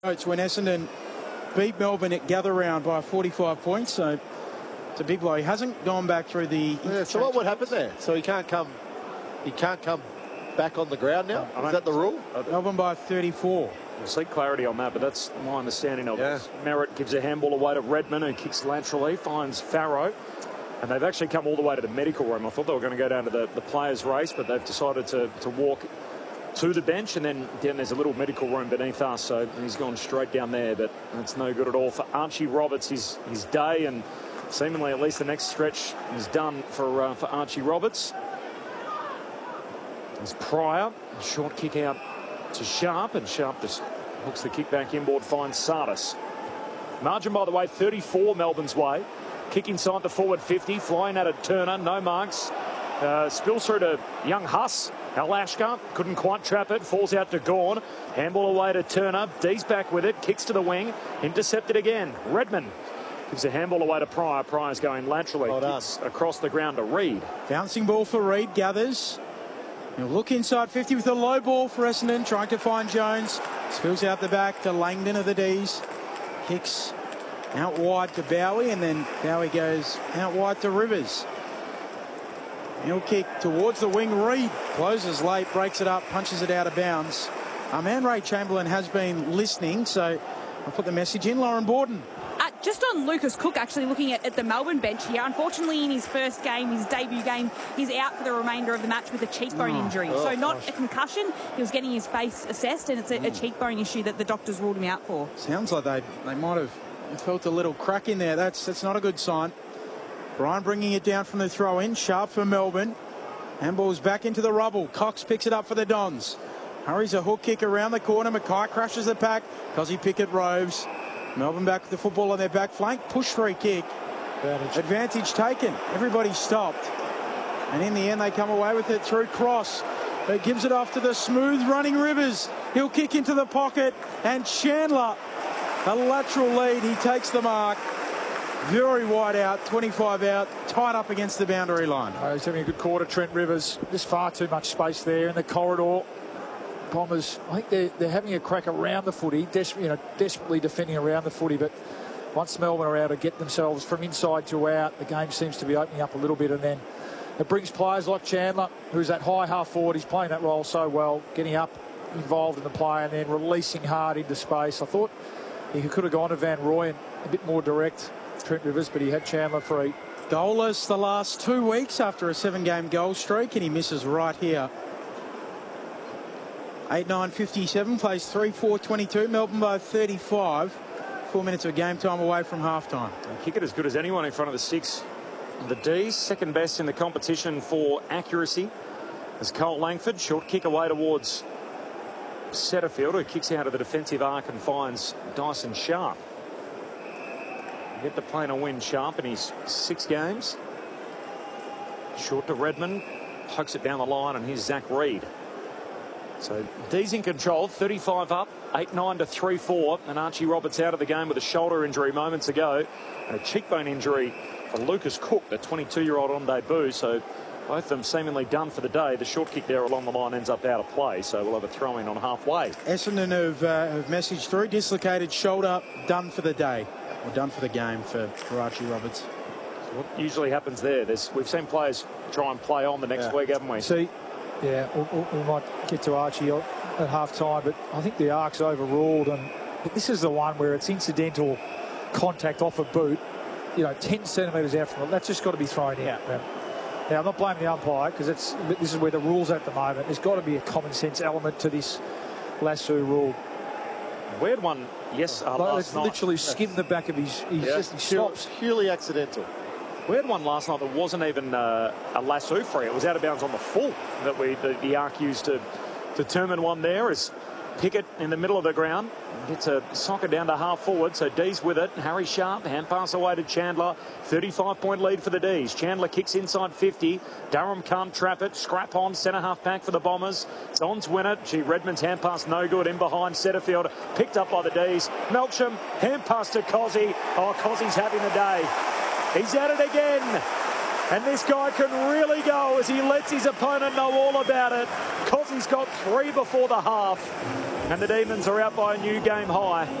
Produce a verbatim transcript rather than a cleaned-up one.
It's when Essendon beat Melbourne at Gather Round by forty-five points, so it's a big blow. He hasn't gone back through the. Yeah, so what would happen there? So he can't come. He can't come back on the ground now. I Is that the rule? Melbourne by thirty-four. We'll seek clarity on that, but that's my understanding of Yeah. it. Merritt gives a handball away to Redmond, who kicks laterally, finds Farrow. And they've actually come all the way to the medical room. I thought they were going to go down to the, the players' race, but they've decided to, to walk to the bench, and then then there's a little medical room beneath us, so he's gone straight down there, but that's no good at all for Archie Roberts. His his day, and seemingly at least the next stretch is done for uh, for Archie Roberts. There's Pryor, short kick out to Sharp, and Sharp just hooks the kick back inboard, finds Sardis. Margin, by the way, thirty-four Melbourne's way. Kick inside the forward fifty, flying at it Turner, no marks. Uh, spills through to young Huss. Alashka couldn't quite trap it, falls out to Gawn. Handball away to Turner. D's back with it, kicks to the wing, intercepted again. Redmond gives a handball away to Pryor. Pryor's going laterally, well kicks across the ground to Reid. Bouncing ball for Reid, gathers. He'll look inside fifty with a low ball for Essendon, trying to find Jones. Spills out the back to Langdon of the D's. Kicks out wide to Bowie, and then Bowie goes out wide to Rivers. He'll kick towards the wing. Reid closes late, breaks it up, punches it out of bounds. Our man Ray Chamberlain has been listening, so I'll put the message in. Lauren Borden. Uh, just on Lucas Cook, actually looking at, at the Melbourne bench here. Unfortunately, in his first game, his debut game, he's out for the remainder of the match with a cheekbone Oh. injury. Oh, so not gosh. a concussion. He was getting his face assessed, and it's a, a cheekbone issue that the doctors ruled him out for. Sounds like they they might have felt a little crack in there. That's that's not a good sign. Brian bringing it down from the throw-in. Sharp for Melbourne. Handball's back into the rubble. Cox picks it up for the Dons. Hurries a hook kick around the corner. Mackay crashes the pack. Cozzy Pickett roves. Melbourne back with the football on their back flank. Push free kick. Advantage. Advantage taken. Everybody stopped. And in the end, they come away with it through Cross. He gives it off to the smooth running Rivers. He'll kick into the pocket. And Chandler, a lateral lead. He takes the mark. Very wide out, twenty-five out, tied up against the boundary line. Oh, he's having a good quarter, Trent Rivers. Just far too much space there in the corridor. Bombers, I think they're, they're having a crack around the footy, des you know, desperately defending around the footy, but once Melbourne are able to get themselves from inside to out, the game seems to be opening up a little bit, and then it brings players like Chandler, who's that high half forward. He's playing that role so well, getting up, involved in the play, and then releasing hard into space. I thought he could have gone to Van Rooyen a bit more direct, Trent Rivers, but he had Chandler free. Goalless the last two weeks after a seven-game goal streak, and he misses right here. eight nine fifty-seven, plays three four twenty-two. Melbourne by thirty-five. Four minutes of game time away from halftime. They kick it as good as anyone in front of the six. The D's, second best in the competition for accuracy. As Cole Langford, short kick away towards Setterfield, who kicks out of the defensive arc and finds Dyson Sharp. Get the play and a win, Sharp in his six games. Short to Redmond, pokes it down the line, and here's Zach Reid. So D's in control, thirty-five up, eight nine to three four, and Archie Roberts out of the game with a shoulder injury moments ago, and a cheekbone injury for Lucas Cook, the twenty-two-year-old on debut. So both of them seemingly done for the day. The short kick there along the line ends up out of play, so we'll have a throw-in on halfway. Essendon have, uh, have messaged through, dislocated shoulder, done for the day. Or done for the game for, for Archie Roberts. So what usually happens there? There's, we've seen players try and play on the next Yeah. week, haven't we? See, yeah, we, we might get to Archie at half time, but I think the arc's overruled, and this is the one where it's incidental contact off a boot, you know, ten centimetres out from it. That's just got to be thrown in. Yeah. Now, I'm not blaming the umpire, because it's this is where the rule's at the moment. There's got to be a common sense element to this lasso rule. We had one, yes, uh, Like, last it's night. literally skimmed the back of his. He's Yeah. just he stops. Purely accidental. We had one last night that wasn't even uh, a lasso free. It was out of bounds on the full that we the, the arc used to determine one there. As Pickett in the middle of the ground gets a soccer down to half forward, so D's with it. Harry Sharp, hand pass away to Chandler. thirty-five point lead for the D's. Chandler kicks inside fifty. Durham can't trap it. Scrap on, centre half back for the Bombers. Dons win it. Gee, Redmond's hand pass no good. In behind Setterfield, picked up by the D's. Melcham, hand pass to Cozzy. Oh, Cozzy's having the day. He's at it again. And this guy can really go as he lets his opponent know all about it. Cozzy's got three before the half. And the Demons are out by a new game high.